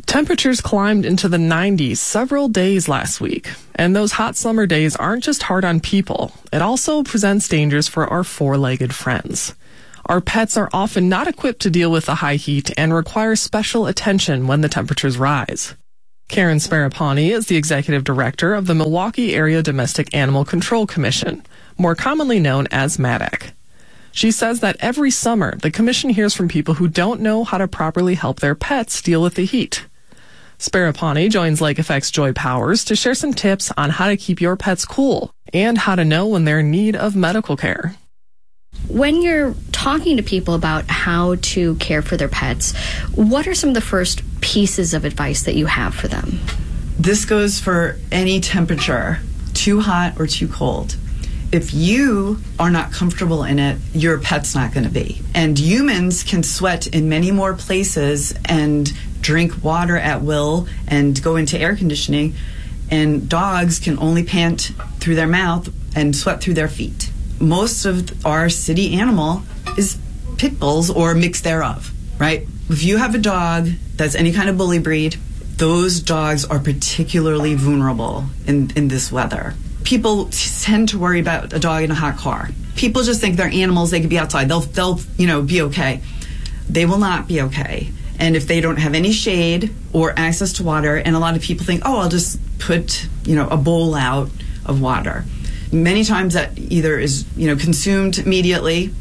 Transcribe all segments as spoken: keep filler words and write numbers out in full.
Temperatures climbed into the nineties several days last week, and those hot summer days aren't just hard on people. It also presents dangers for our four-legged friends. Our pets are often not equipped to deal with the high heat and require special attention when the temperatures rise. Karen Sparapani is the executive director of the Milwaukee Area Domestic Animal Control Commission, more commonly known as M A D A C. She says that every summer, the commission hears from people who don't know how to properly help their pets deal with the heat. Sparapani joins Lake Effect's Joy Powers to share some tips on how to keep your pets cool and how to know when they're in need of medical care. When you're talking to people about how to care for their pets, what are some of the first pieces of advice that you have for them? This goes for any temperature, too hot or too cold. If you are not comfortable in it, your pet's not going to be. And humans can sweat in many more places and drink water at will and go into air conditioning, and dogs can only pant through their mouth and sweat through their feet. Most of our city animal is pit bulls or mix thereof, right? If you have a dog that's any kind of bully breed, those dogs are particularly vulnerable in, in this weather. People tend to worry about a dog in a hot car. People just think they're animals, they could be outside. They'll, they'll, you know, be okay. They will not be okay. And if they don't have any shade or access to water, and a lot of people think, oh, I'll just put, you know, a bowl out of water. Many times that either is, you know, consumed immediately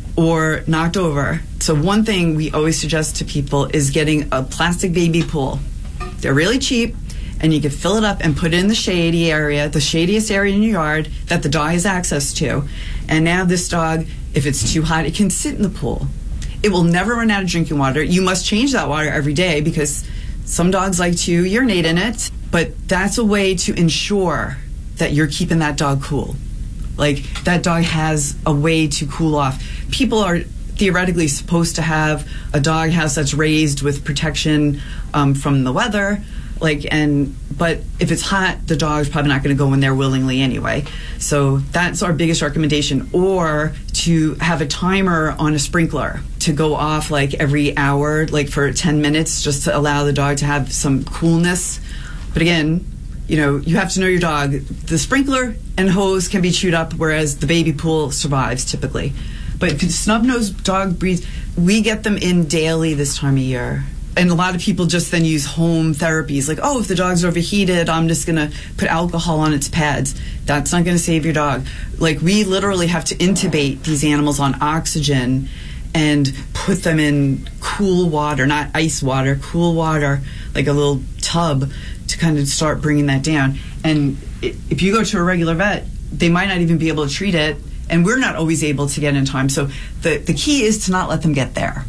or knocked over. So one thing we always suggest to people is getting a plastic baby pool. They're really cheap, and you can fill it up and put it in the shady area, the shadiest area in your yard that the dog has access to. And now this dog, if it's too hot, it can sit in the pool. It will never run out of drinking water. You must change that water every day because some dogs like to urinate in it, but that's a way to ensure that you're keeping that dog cool. Like, that dog has a way to cool off. People are theoretically supposed to have a dog house that's raised with protection um, from the weather. Like, and but if it's hot, the dog's probably not going to go in there willingly anyway. So that's our biggest recommendation. Or to have a timer on a sprinkler to go off like every hour, like for ten minutes, just to allow the dog to have some coolness. But again, you know, you have to know your dog. The sprinkler and hose can be chewed up, whereas the baby pool survives typically. But snub-nosed dog breeds, we get them in daily this time of year. And a lot of people just then use home therapies, like, oh, if the dog's overheated, I'm just going to put alcohol on its pads. That's not going to save your dog. Like, we literally have to intubate these animals on oxygen and put them in cool water, not ice water, cool water, like a little tub, to kind of start bringing that down. And if you go to a regular vet, they might not even be able to treat it, and we're not always able to get in time. So the, the key is to not let them get there.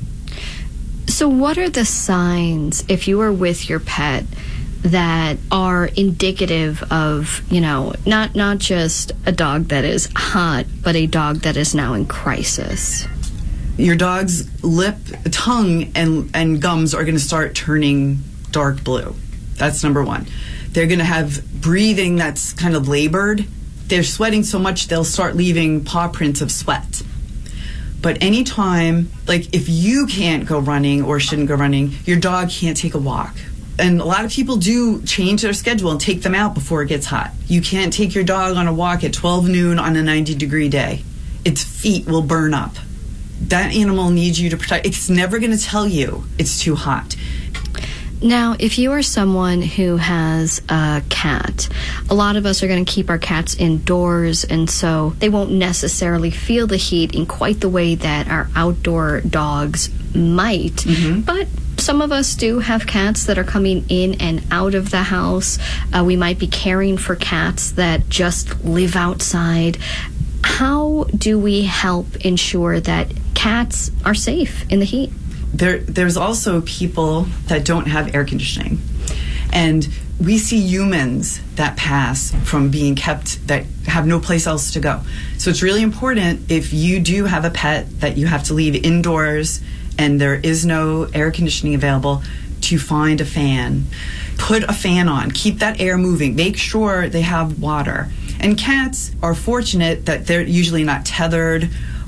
So what are the signs, if you are with your pet, that are indicative of, you know, not not just a dog that is hot, but a dog that is now in crisis? Your dog's lip, tongue, and, and gums are going to start turning dark blue. That's number one. They're going to have breathing that's kind of labored. They're sweating so much they'll start leaving paw prints of sweat. But anytime, like if you can't go running or shouldn't go running, your dog can't take a walk. And a lot of people do change their schedule and take them out before it gets hot. You can't take your dog on a walk at twelve noon on a ninety degree day. Its feet will burn up. That animal needs you to protect. It's never going to tell you it's too hot. Now, if you are someone who has a cat, a lot of us are going to keep our cats indoors, and so they won't necessarily feel the heat in quite the way that our outdoor dogs might. Mm-hmm. But some of us do have cats that are coming in and out of the house. Uh, we might be caring for cats that just live outside. How do we help ensure that cats are safe in the heat? There, there's also people that don't have air conditioning. And we see humans that pass from being kept, that have no place else to go. So it's really important, if you do have a pet that you have to leave indoors and there is no air conditioning available, to find a fan. Put a fan on. Keep that air moving. Make sure they have water. And cats are fortunate that they're usually not tethered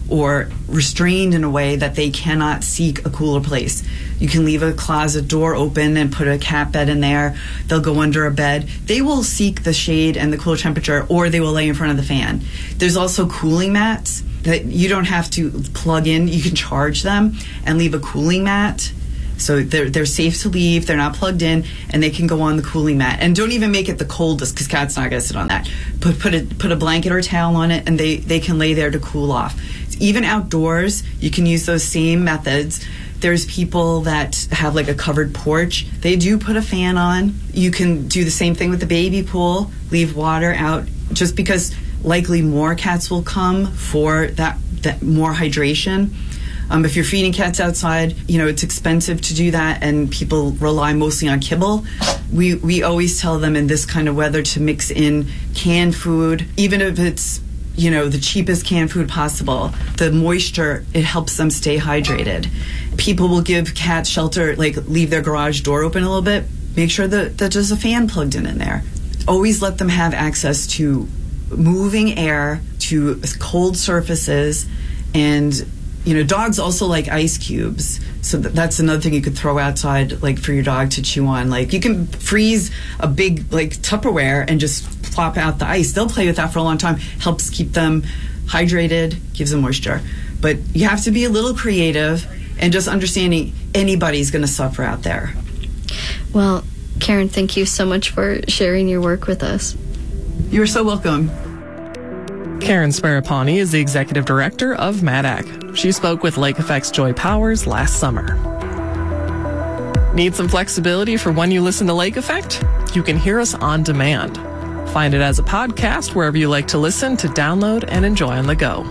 or restrained in a way that they cannot seek a cooler place. You can leave a closet door open and put a cat bed in there. They'll go under a bed. They will seek the shade and the cooler temperature, or they will lay in front of the fan. There's also cooling mats that you don't have to plug in. You can charge them and leave a cooling mat. So they're they're safe to leave. They're not plugged in, and they can go on the cooling mat. And don't even make it the coldest, because cats not going to sit on that. Put put a put a blanket or a towel on it, and they they can lay there to cool off. Even outdoors, you can use those same methods. There's people that have like a covered porch. They do put a fan on. You can do the same thing with the baby pool. Leave water out, just because likely more cats will come for that that more hydration. Um, if you're feeding cats outside, you know, it's expensive to do that, and people rely mostly on kibble. We we always tell them in this kind of weather to mix in canned food, even if it's, you know, the cheapest canned food possible. The moisture, it helps them stay hydrated. People will give cats shelter, like leave their garage door open a little bit. Make sure that, that there's a fan plugged in in there. Always let them have access to moving air, to cold surfaces, and you know, dogs also like ice cubes. So th- that's another thing you could throw outside, like for your dog to chew on. Like you can freeze a big like Tupperware and just plop out the ice. They'll play with that for a long time. Helps keep them hydrated, gives them moisture. But you have to be a little creative and just understanding anybody's going to suffer out there. Well, Karen, thank you so much for sharing your work with us. You're so welcome. Karen Sparapani is the executive director of MADAC. She spoke with Lake Effect's Joy Powers last summer. Need some flexibility for when you listen to Lake Effect? You can hear us on demand. Find it as a podcast wherever you like to listen to download and enjoy on the go.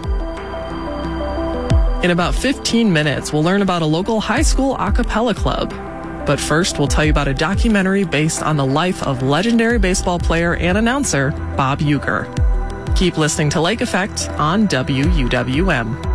In about fifteen minutes, we'll learn about a local high school a cappella club. But first, we'll tell you about a documentary based on the life of legendary baseball player and announcer Bob Uecker. Keep listening to Lake Effect on W U W M.